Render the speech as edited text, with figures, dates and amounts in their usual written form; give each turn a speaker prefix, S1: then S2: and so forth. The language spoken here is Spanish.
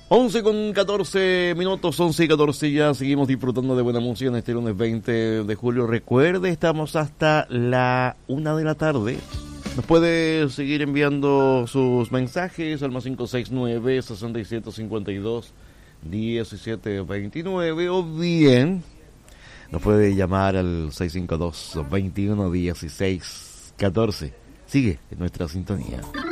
S1: 11:14, 11:14 ya. Seguimos disfrutando de buena música en este lunes 20 de julio. Recuerde, estamos hasta la 1 de la tarde. Nos puede seguir enviando sus mensajes al +569 6752 1729, o bien nos puede llamar al 652 21 16 14. Sigue en nuestra sintonía.